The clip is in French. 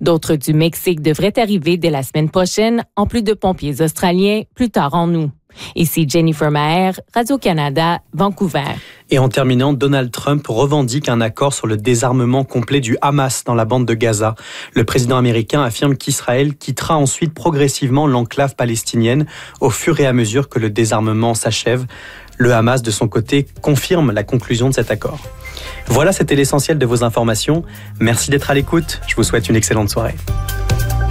D'autres du Mexique devraient arriver dès la semaine prochaine, en plus de pompiers australiens plus tard en août. Ici Jennifer Maher, Radio-Canada, Vancouver. Et en terminant, Donald Trump revendique un accord sur le désarmement complet du Hamas dans la bande de Gaza. Le président américain affirme qu'Israël quittera ensuite progressivement l'enclave palestinienne au fur et à mesure que le désarmement s'achève. Le Hamas, de son côté, confirme la conclusion de cet accord. Voilà, c'était l'essentiel de vos informations. Merci d'être à l'écoute. Je vous souhaite une excellente soirée.